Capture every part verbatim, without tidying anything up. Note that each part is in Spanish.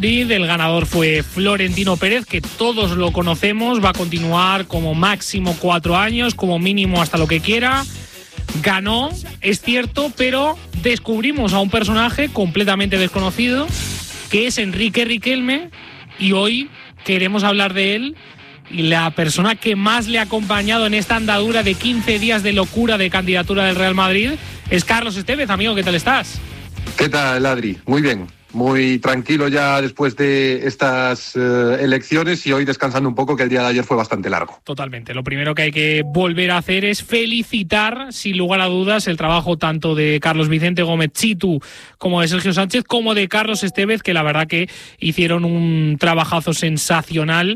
El ganador fue Florentino Pérez, que todos lo conocemos, va a continuar como máximo cuatro años, como mínimo hasta lo que quiera. Ganó, es cierto, pero descubrimos a un personaje completamente desconocido, que es Enrique Riquelme, y hoy queremos hablar de él. Y la persona que más le ha acompañado en esta andadura de quince días de locura de candidatura del Real Madrid es Carlos Estévez. Amigo, ¿qué tal estás? ¿Qué tal, Adri? Muy bien. Muy tranquilo ya después de estas uh, elecciones y hoy descansando un poco, que el día de ayer fue bastante largo. Totalmente. Lo primero que hay que volver a hacer es felicitar, sin lugar a dudas, el trabajo tanto de Carlos Vicente Gómez Chitu como de Sergio Sánchez, como de Carlos Estévez, que la verdad que hicieron un trabajazo sensacional.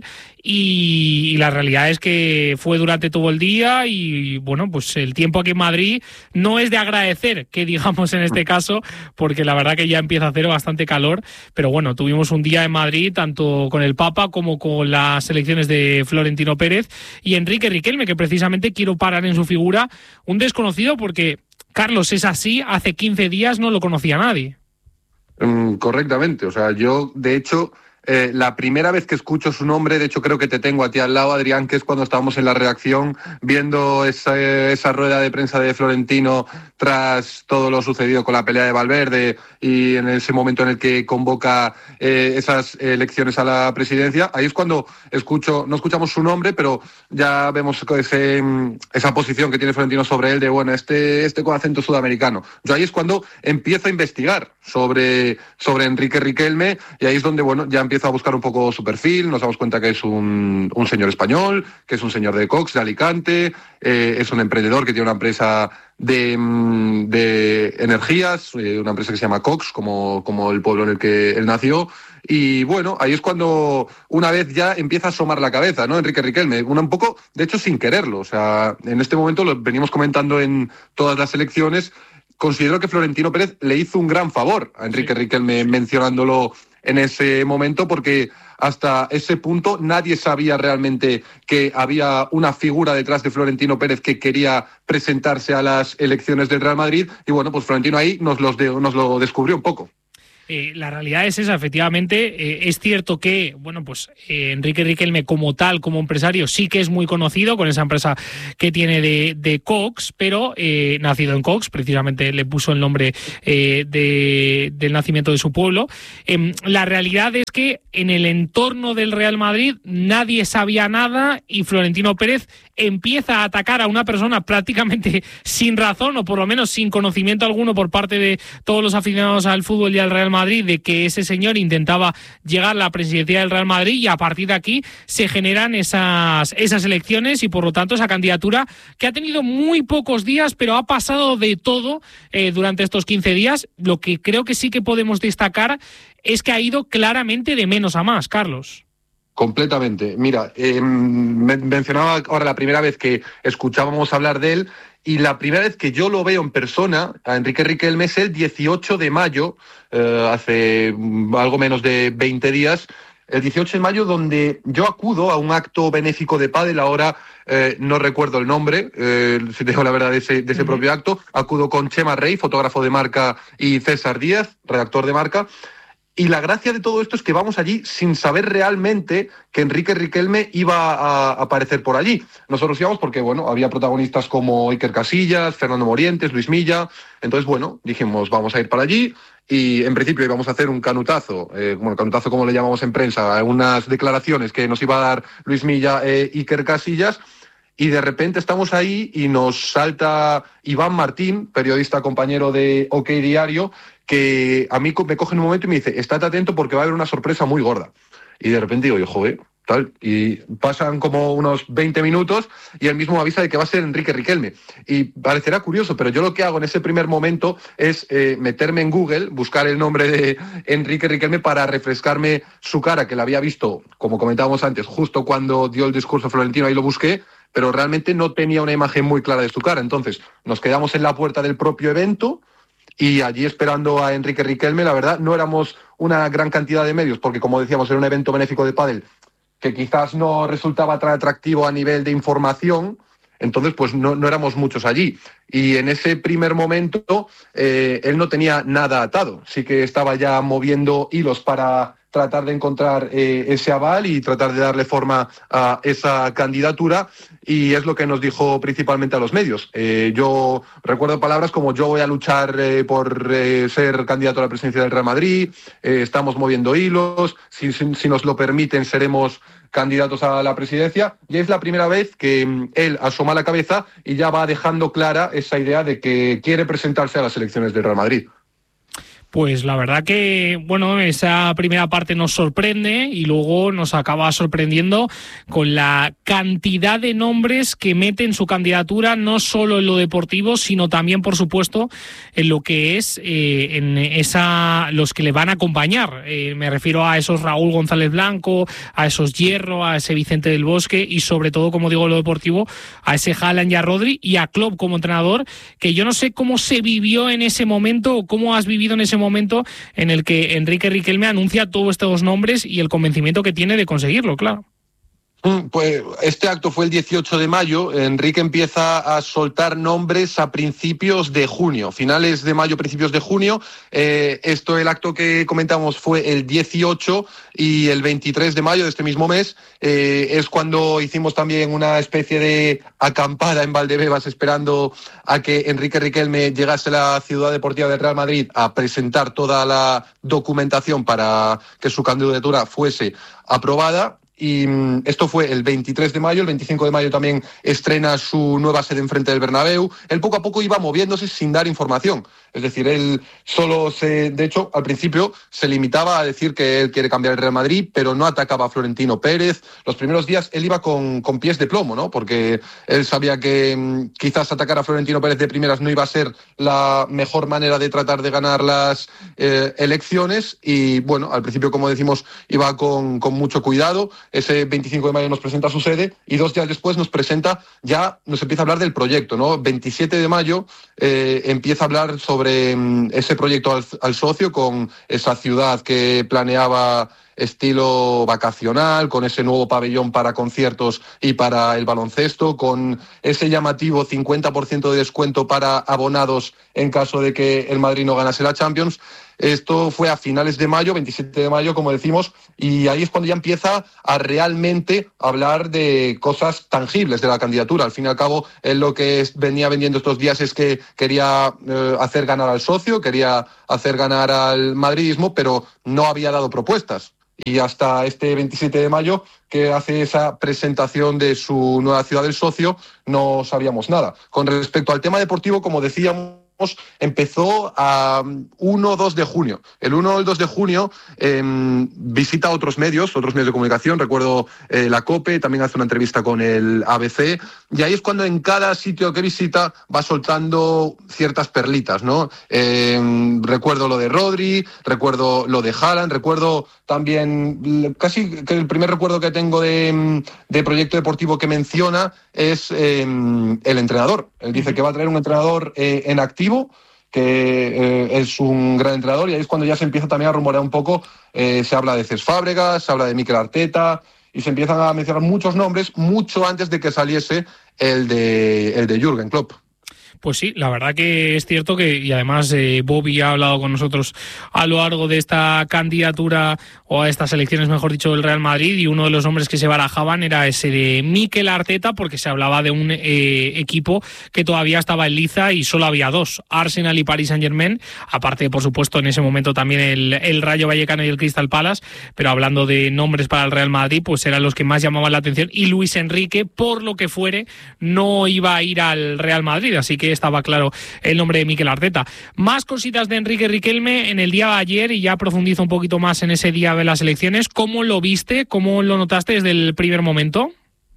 Y, y la realidad es que fue durante todo el día y, bueno, pues el tiempo aquí en Madrid no es de agradecer, que digamos en este caso, porque la verdad que ya empieza a hacer bastante calor, pero bueno, tuvimos un día en Madrid, tanto con el Papa como con las elecciones de Florentino Pérez y Enrique Riquelme, que precisamente quiero parar en su figura, un desconocido porque, Carlos, es así, hace quince días no lo conocía nadie. Mm, correctamente, o sea, yo, de hecho... Eh, la primera vez que escucho su nombre, de hecho creo que te tengo a ti al lado, Adrián, que es cuando estábamos en la redacción viendo esa, esa rueda de prensa de Florentino tras todo lo sucedido con la pelea de Valverde y en ese momento en el que convoca eh, esas elecciones a la presidencia. Ahí es cuando escucho, no escuchamos su nombre, pero ya vemos ese, esa posición que tiene Florentino sobre él de, bueno, este, este con acento sudamericano. Yo ahí es cuando empiezo a investigar sobre, sobre Enrique Riquelme y ahí es donde, bueno, ya empiezo a buscar un poco su perfil, nos damos cuenta que es un, un señor español, que es un señor de Cox, de Alicante, eh, es un emprendedor que tiene una empresa de, de energías, eh, una empresa que se llama Cox, como, como el pueblo en el que él nació. Y bueno, ahí es cuando una vez ya empieza a asomar la cabeza, ¿no? Enrique Riquelme, una un poco, de hecho, sin quererlo. O sea, en este momento lo venimos comentando en todas las elecciones. Considero que Florentino Pérez le hizo un gran favor a Enrique sí. Riquelme mencionándolo en ese momento, porque hasta ese punto nadie sabía realmente que había una figura detrás de Florentino Pérez que quería presentarse a las elecciones del Real Madrid y bueno, pues Florentino ahí nos, los de, nos lo descubrió un poco. Eh, la realidad es esa, efectivamente. Eh, es cierto que, bueno, pues eh, Enrique Riquelme como tal, como empresario, sí que es muy conocido con esa empresa que tiene de, de Cox, pero eh, nacido en Cox, precisamente le puso el nombre eh, de, del nacimiento de su pueblo. Eh, la realidad es que en el entorno del Real Madrid nadie sabía nada y Florentino Pérez empieza a atacar a una persona prácticamente sin razón, o por lo menos sin conocimiento alguno por parte de todos los aficionados al fútbol y al Real Madrid, de que ese señor intentaba llegar a la presidencia del Real Madrid, y a partir de aquí se generan esas, esas elecciones y por lo tanto esa candidatura que ha tenido muy pocos días, pero ha pasado de todo eh, durante estos quince días. Lo que creo que sí que podemos destacar es que ha ido claramente de menos a más, Carlos. Completamente. Mira, eh, mencionaba ahora la primera vez que escuchábamos hablar de él, y la primera vez que yo lo veo en persona, a Enrique Riquelme, es el dieciocho de mayo, eh, hace algo menos de veinte días, el dieciocho de mayo, donde yo acudo a un acto benéfico de pádel. Ahora eh, no recuerdo el nombre, eh, si te digo la verdad, de ese, de ese uh-huh. propio acto. Acudo con Chema Rey, fotógrafo de Marca, y César Díaz, redactor de Marca. Y la gracia de todo esto es que vamos allí sin saber realmente que Enrique Riquelme iba a aparecer por allí. Nosotros íbamos porque, bueno, había protagonistas como Iker Casillas, Fernando Morientes, Luis Milla. Entonces, bueno, dijimos, vamos a ir para allí. Y en principio íbamos a hacer un canutazo, eh, bueno, canutazo como le llamamos en prensa, unas declaraciones que nos iba a dar Luis Milla e Iker Casillas. Y de repente estamos ahí y nos salta Iván Martín, periodista compañero de OK Diario, que a mí me coge en un momento y me dice, estate atento porque va a haber una sorpresa muy gorda. Y de repente digo, yo, joder, tal. Y pasan como unos veinte minutos y él mismo me avisa de que va a ser Enrique Riquelme. Y parecerá curioso, pero yo lo que hago en ese primer momento es eh, meterme en Google, buscar el nombre de Enrique Riquelme para refrescarme su cara, que la había visto, como comentábamos antes, justo cuando dio el discurso Florentino, ahí lo busqué, pero realmente no tenía una imagen muy clara de su cara. Entonces nos quedamos en la puerta del propio evento y allí esperando a Enrique Riquelme. La verdad, no éramos una gran cantidad de medios, porque como decíamos, era un evento benéfico de pádel que quizás no resultaba tan atractivo a nivel de información, entonces pues no, no éramos muchos allí. Y en ese primer momento eh, él no tenía nada atado, sí que estaba ya moviendo hilos para tratar de encontrar eh, ese aval y tratar de darle forma a esa candidatura, y es lo que nos dijo principalmente a los medios. Eh, yo recuerdo palabras como: yo voy a luchar eh, por eh, ser candidato a la presidencia del Real Madrid, eh, estamos moviendo hilos, si, si, si nos lo permiten seremos candidatos a la presidencia, y es la primera vez que mm, él asoma la cabeza y ya va dejando clara esa idea de que quiere presentarse a las elecciones del Real Madrid. Pues la verdad que, bueno, esa primera parte nos sorprende y luego nos acaba sorprendiendo con la cantidad de nombres que mete en su candidatura, no solo en lo deportivo, sino también, por supuesto, en lo que es eh, en esa los que le van a acompañar. Eh, me refiero a esos Raúl González Blanco, a esos Hierro, a ese Vicente del Bosque y, sobre todo, como digo, en lo deportivo, a ese Haaland y a Rodri y a Klopp como entrenador, que yo no sé cómo se vivió en ese momento o cómo has vivido en ese momento momento en el que Enrique Riquelme anuncia todos estos nombres y el convencimiento que tiene de conseguirlo, claro. Pues este acto fue el dieciocho de mayo. Enrique empieza a soltar nombres a principios de junio, finales de mayo, principios de junio. Eh, esto, el acto que comentamos fue el dieciocho, y el veintitrés de mayo de este mismo mes eh, es cuando hicimos también una especie de acampada en Valdebebas esperando a que Enrique Riquelme llegase a la Ciudad Deportiva del Real Madrid a presentar toda la documentación para que su candidatura fuese aprobada. Y esto fue el veintitrés de mayo, el veinticinco de mayo también estrena su nueva sede enfrente del Bernabéu. Él poco a poco iba moviéndose sin dar información. Es decir, él solo se, de hecho, al principio se limitaba a decir que él quiere cambiar el Real Madrid, pero no atacaba a Florentino Pérez. Los primeros días él iba con, con pies de plomo, ¿no? Porque él sabía que mmm, quizás atacar a Florentino Pérez de primeras no iba a ser la mejor manera de tratar de ganar las eh, elecciones. Y bueno, al principio, como decimos, iba con, con mucho cuidado. Ese veinticinco de mayo nos presenta su sede y dos días después nos presenta, ya nos empieza a hablar del proyecto, ¿no? veintisiete de mayo eh, empieza a hablar sobre mm, ese proyecto al, al socio, con esa ciudad que planeaba estilo vacacional, con ese nuevo pabellón para conciertos y para el baloncesto, con ese llamativo cincuenta por ciento de descuento para abonados en caso de que el Madrid no ganase la Champions. Esto fue a finales de mayo, veintisiete de mayo, como decimos, y ahí es cuando ya empieza a realmente hablar de cosas tangibles de la candidatura. Al fin y al cabo, él lo que venía vendiendo estos días es que quería eh, hacer ganar al socio, quería hacer ganar al madridismo, pero no había dado propuestas. Y hasta este veintisiete de mayo, que hace esa presentación de su nueva ciudad del socio, no sabíamos nada. Con respecto al tema deportivo, como decíamos, empezó a uno o dos de junio. El uno o el dos de junio eh, visita otros medios, otros medios de comunicación. Recuerdo eh, la COPE, también hace una entrevista con el A B C, y ahí es cuando en cada sitio que visita va soltando ciertas perlitas, ¿no? Eh, recuerdo lo de Rodri, recuerdo lo de Haaland, recuerdo también, casi que el primer recuerdo que tengo de, de proyecto deportivo que menciona es eh, el entrenador. Él dice que va a traer un entrenador eh, en activo, que eh, es un gran entrenador, y ahí es cuando ya se empieza también a rumorear un poco. Eh, se habla de Cesc Fábregas, se habla de Mikel Arteta, y se empiezan a mencionar muchos nombres mucho antes de que saliese el de, el de Jürgen Klopp. Pues sí, la verdad que es cierto que, y además eh, Bobby ha hablado con nosotros a lo largo de esta candidatura, o a estas elecciones, mejor dicho, del Real Madrid, y uno de los nombres que se barajaban era ese de Mikel Arteta, porque se hablaba de un eh, equipo que todavía estaba en liza y solo había dos, Arsenal y Paris Saint-Germain, aparte, por supuesto, en ese momento también el, el Rayo Vallecano y el Crystal Palace, pero hablando de nombres para el Real Madrid, pues eran los que más llamaban la atención, y Luis Enrique, por lo que fuere, no iba a ir al Real Madrid, así que estaba claro el nombre de Mikel Arteta. Más cositas de Enrique Riquelme en el día de ayer, y ya profundizo un poquito más en ese día de las elecciones. ¿Cómo lo viste? ¿Cómo lo notaste desde el primer momento?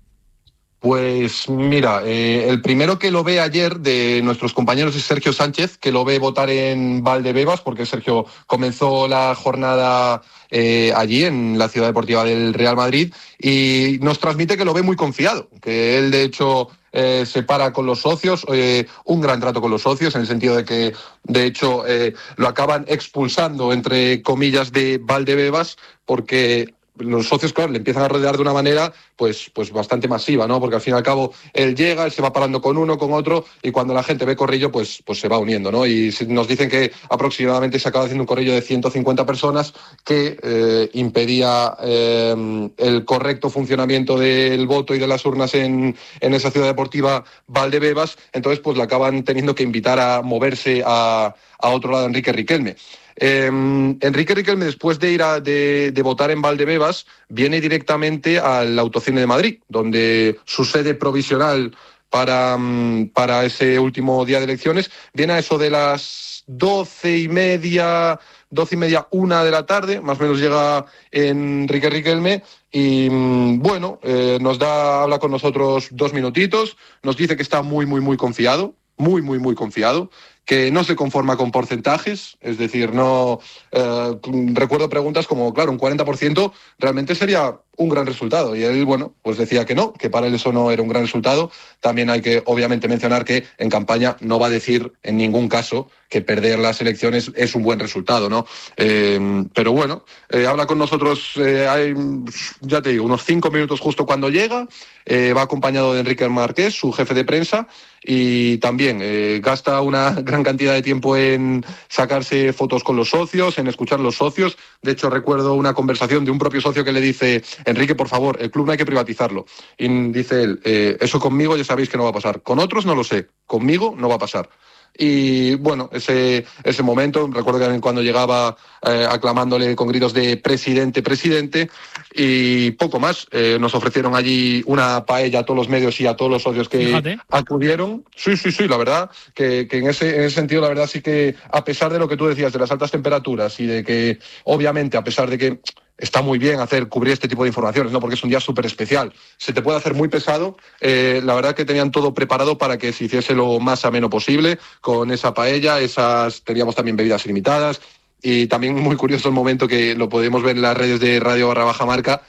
Pues mira, eh, el primero que lo ve ayer de nuestros compañeros es Sergio Sánchez, que lo ve votar en Valdebebas, porque Sergio comenzó la jornada eh, allí en la Ciudad Deportiva del Real Madrid, y nos transmite que lo ve muy confiado, que él de hecho eh, se para con los socios, eh, un gran trato con los socios, en el sentido de que de hecho eh, lo acaban expulsando, entre comillas, de Valdebebas, porque los socios, claro, le empiezan a rodear de una manera pues, pues bastante masiva, ¿no? Porque al fin y al cabo él llega, él se va parando con uno, con otro, y cuando la gente ve corrillo, pues, pues se va uniendo, ¿no? Y nos dicen que aproximadamente se acaba haciendo un corrillo de ciento cincuenta personas que eh, impedía eh, el correcto funcionamiento del voto y de las urnas en, en esa ciudad deportiva Valdebebas. Entonces, pues le acaban teniendo que invitar a moverse a, a otro lado, Enrique Riquelme. Eh, Enrique Riquelme, después de ir a, de, de votar en Valdebebas, viene directamente al Autocine de Madrid, donde su sede provisional para, para ese último día de elecciones viene a eso de las doce y media, doce y media, una de la tarde, más o menos llega Enrique Riquelme y bueno, eh, nos da, habla con nosotros dos minutitos, nos dice que está muy, muy, muy confiado, muy, muy, muy confiado, que no se conforma con porcentajes, es decir, no eh, recuerdo preguntas como, claro, un cuarenta por ciento realmente sería un gran resultado, y él, bueno, pues decía que no, que para él eso no era un gran resultado. También hay que, obviamente, mencionar que en campaña no va a decir en ningún caso que perder las elecciones es un buen resultado, ¿no? Eh, pero bueno, eh, habla con nosotros, eh, hay, ya te digo, unos cinco minutos justo cuando llega, eh, va acompañado de Enrique Marqués, su jefe de prensa, y también eh, gasta una gran cantidad de tiempo en sacarse fotos con los socios, en escuchar a los socios. De hecho, recuerdo una conversación de un propio socio que le dice: Enrique, por favor, el club no hay que privatizarlo. Y dice él, eh, eso conmigo ya sabéis que no va a pasar. Con otros no lo sé, conmigo no va a pasar. Y bueno, ese, ese momento, recuerdo que cuando llegaba eh, aclamándole con gritos de presidente, presidente, y poco más. Eh, nos ofrecieron allí una paella a todos los medios y a todos los socios que Fíjate. acudieron. Sí, sí, sí, la verdad, que, que en, ese, en ese sentido, la verdad sí que, a pesar de lo que tú decías, de las altas temperaturas y de que, obviamente, a pesar de que está muy bien hacer cubrir este tipo de informaciones, ¿no? Porque es un día súper especial. Se te puede hacer muy pesado. Eh, la verdad que tenían todo preparado para que se hiciese lo más ameno posible, con esa paella, esas teníamos también bebidas ilimitadas, y también muy curioso el momento que lo podemos ver en las redes de Radio Barra Baja Marca,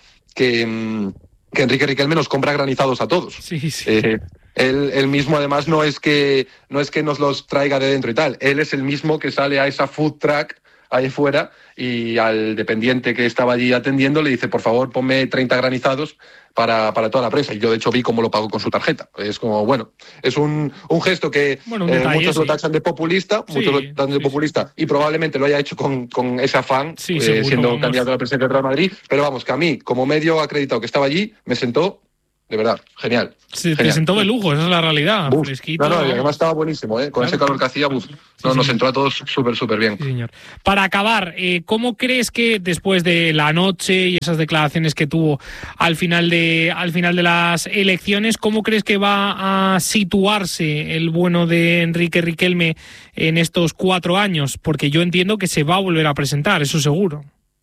que, que Enrique Riquelme nos compra granizados a todos. Sí, sí. Eh, Él, él mismo, además, no es que no es que nos los traiga de dentro y tal. Él es el mismo que sale a esa food truck ahí fuera y al dependiente que estaba allí atendiendo le dice: por favor, ponme treinta granizados para, para toda la prensa. Y yo, de hecho, vi cómo lo pagó con su tarjeta. Es como, bueno, es un, un gesto que bueno, un detalle, eh, muchos sí. lo tachan de populista, Sí, muchos lo tachan de sí, populista, sí. Y probablemente lo haya hecho con, con ese afán, sí, eh, seguro, siendo vamos. candidato a la presidencia del Real Madrid. Pero vamos, que a mí, como medio acreditado que estaba allí, me sentó, de verdad, genial. Se genial. te sentó de lujo, esa es la realidad. Buf. Fresquito. No, no, y además estaba buenísimo, ¿eh? Con Claro. ese calor que hacía, buf. Sí, No, sí, nos sí. entró a todos súper, súper bien. Sí, señor. Para acabar, eh, ¿cómo crees que después de la noche y esas declaraciones que tuvo al final de al final de las elecciones, cómo crees que va a situarse el bueno de Enrique Riquelme en estos cuatro años? Porque yo entiendo que se va a volver a presentar, eso seguro.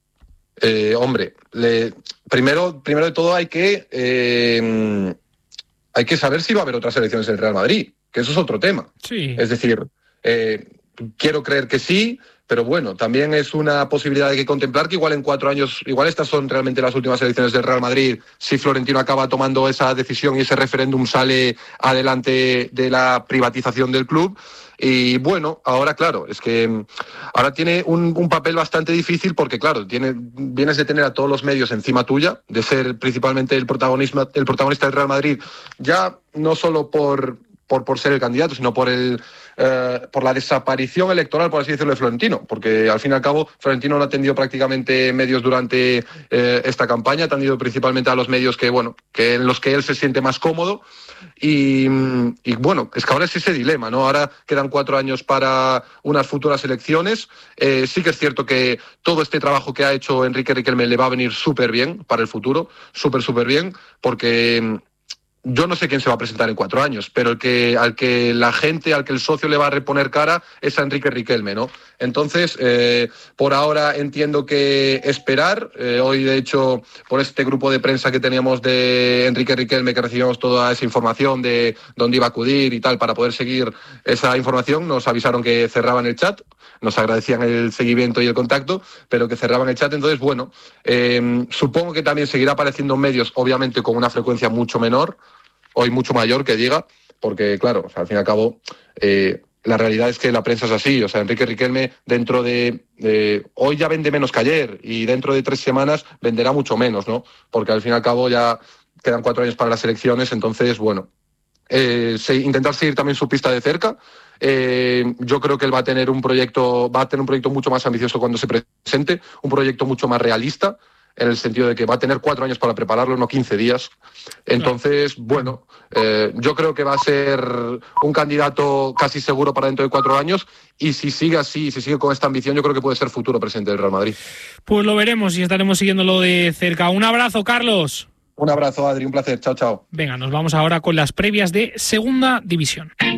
Eh, hombre, le, primero, primero de todo hay que eh, hay que saber si va a haber otras elecciones del Real Madrid, que eso es otro tema. Sí. Es decir, eh, quiero creer que sí, pero bueno, también es una posibilidad de que contemplar que igual en cuatro años, igual estas son realmente las últimas elecciones del Real Madrid, si Florentino acaba tomando esa decisión y ese referéndum sale adelante de la privatización del club. Y bueno, ahora claro, es que ahora tiene un, un papel bastante difícil porque claro, tiene, vienes de tener a todos los medios encima tuya, de ser principalmente el protagonista, el protagonista del Real Madrid, ya no solo por, por, por ser el candidato, sino por el eh, por la desaparición electoral, por así decirlo, de Florentino, porque al fin y al cabo Florentino no ha atendido prácticamente medios durante eh, esta campaña, ha atendido principalmente a los medios que, bueno, que en los que él se siente más cómodo. Y, y bueno, es que ahora es ese dilema, ¿no? Ahora quedan cuatro años para unas futuras elecciones. Eh, sí que es cierto que todo este trabajo que ha hecho Enrique Riquelme le va a venir súper bien para el futuro, súper, súper bien, porque yo no sé quién se va a presentar en cuatro años, pero el que, al que la gente, al que el socio le va a reponer cara es a Enrique Riquelme, ¿no? Entonces, eh, por ahora entiendo que esperar. Eh, hoy, de hecho, por este grupo de prensa que teníamos de Enrique Riquelme, que recibimos toda esa información de dónde iba a acudir y tal, para poder seguir esa información, nos avisaron que cerraban el chat, nos agradecían el seguimiento y el contacto, pero que cerraban el chat. Entonces, bueno, eh, supongo que también seguirá apareciendo en medios, obviamente con una frecuencia mucho menor, hoy mucho mayor que diga, porque claro, o sea, al fin y al cabo, eh, la realidad es que la prensa es así. O sea, Enrique Riquelme dentro de... de hoy ya vende menos que ayer y dentro de tres semanas venderá mucho menos, ¿no? Porque al fin y al cabo ya quedan cuatro años para las elecciones, entonces, bueno, eh, se, intentar seguir también su pista de cerca. Eh, yo creo que él va a tener un proyecto, va a tener un proyecto mucho más ambicioso cuando se presente, un proyecto mucho más realista, en el sentido de que va a tener cuatro años para prepararlo, no quince días. Entonces, bueno, eh, yo creo que va a ser un candidato casi seguro para dentro de cuatro años y si sigue así, si sigue con esta ambición, yo creo que puede ser futuro presidente del Real Madrid. Pues lo veremos y estaremos siguiéndolo de cerca. Un abrazo, Carlos. Un abrazo, Adri, un placer. Chao, chao. Venga, nos vamos ahora con las previas de Segunda División.